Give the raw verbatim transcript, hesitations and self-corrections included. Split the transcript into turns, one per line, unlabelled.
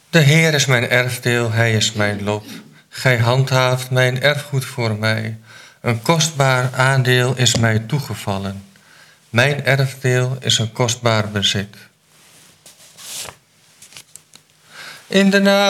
De Heer is mijn erfdeel, hij is mijn lot. Gij handhaaft mijn erfgoed voor mij. Een kostbaar aandeel is mij toegevallen. Mijn erfdeel is een kostbaar bezit. In de naam